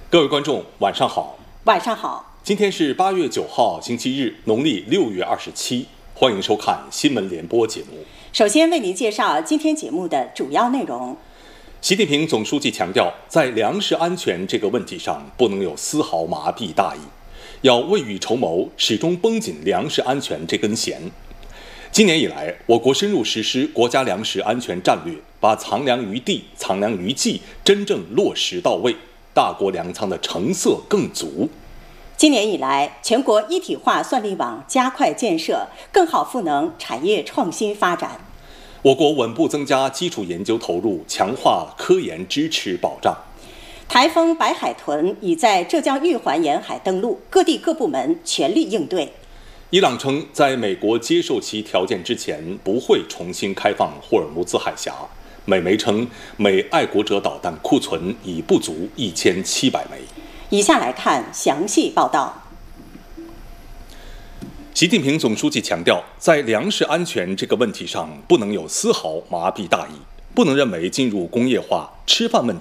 各位观众，晚上好。 晚上好。 今天是8月9号，星期日，农历6月27。欢迎收看新闻联播节目。 首先为您介绍今天节目的主要内容。 习近平总书记强调，在粮食安全这个问题上，不能有丝毫麻痹大意，要未雨绸缪，始终绷紧粮食安全这根弦。今年以来，我国深入实施国家粮食安全战略，把藏粮于地、藏粮于技真正落实到位，大国粮仓的成色更足。 今年以来，全国一体化算力网加快建设，更好赋能产业创新发展。 我国稳步增加基础研究投入，强化科研支持保障。 台风白海豚已在浙江玉环沿海登陆，各地各部门全力应对。 伊朗称，在美国接受其条件之前，不会重新开放霍尔木兹海峡。美媒称，美爱国者导弹库存已不足1700枚。 以下来看详细报道。 习近平总书记强调，在粮食安全这个问题上，不能有丝毫麻痹大意，不能认为进入工业化，吃饭问题